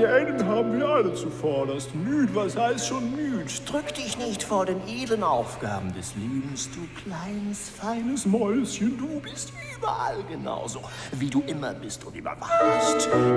Gähnen haben wir alle zuvorderst. Müd, was heißt schon müd? Drück dich nicht vor den edlen Aufgaben des Lebens, du kleines, feines Mäuschen, du bist überall genauso, wie du immer bist und immer warst.